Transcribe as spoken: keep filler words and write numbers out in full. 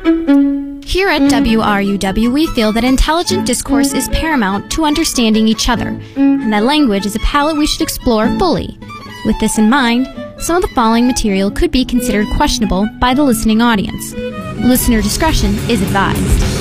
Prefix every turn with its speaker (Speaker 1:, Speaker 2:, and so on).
Speaker 1: Here at W R U W, we feel that intelligent discourse is paramount to understanding each other, and that language is a palette we should explore fully. With this in mind, some of the following material could be considered questionable by the listening audience. Listener discretion is advised.